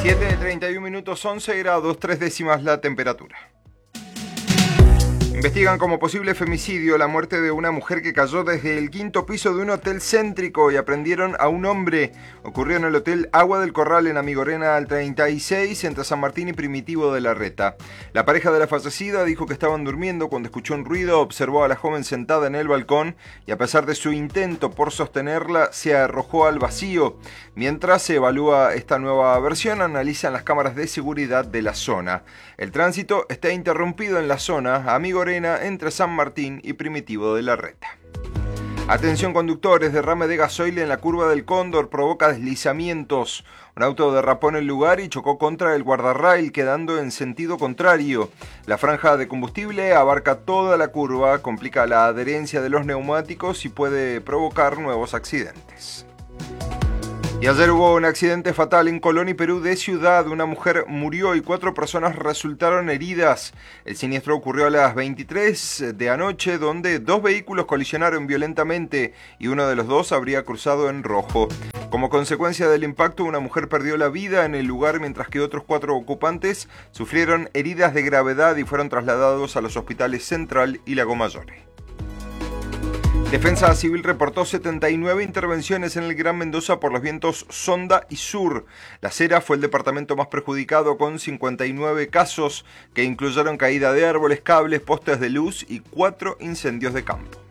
7:31, 11 grados, 3 décimas la temperatura. Investigan como posible femicidio la muerte de una mujer que cayó desde el quinto piso de un hotel céntrico y aprendieron a un hombre. Ocurrió en el hotel Agua del Corral en Amigorena al 36, entre San Martín y Primitivo de la Reta. La pareja de la fallecida dijo que estaban durmiendo cuando escuchó un ruido, observó a la joven sentada en el balcón y a pesar de su intento por sostenerla, se arrojó al vacío. Mientras se evalúa esta nueva versión, analizan las cámaras de seguridad de la zona. El tránsito está interrumpido en la zona Amigorena entre San Martín y Primitivo de la Reta. Atención conductores, derrame de gasoil en la curva del Cóndor provoca deslizamientos. Un auto derrapó en el lugar y chocó contra el guardarrail, quedando en sentido contrario. La franja de combustible abarca toda la curva, complica la adherencia de los neumáticos y puede provocar nuevos accidentes. Y ayer hubo un accidente fatal en Colón y Perú de Ciudad. Una mujer murió y 4 personas resultaron heridas. El siniestro ocurrió a las 23 de anoche, donde 2 vehículos colisionaron violentamente y uno de los 2 habría cruzado en rojo. Como consecuencia del impacto, una mujer perdió la vida en el lugar, mientras que otros 4 ocupantes sufrieron heridas de gravedad y fueron trasladados a los hospitales Central y Lago Mayor. Defensa Civil reportó 79 intervenciones en el Gran Mendoza por los vientos Sonda y Sur. La Cera fue el departamento más perjudicado, con 59 casos que incluyeron caída de árboles, cables, postes de luz y 4 incendios de campo.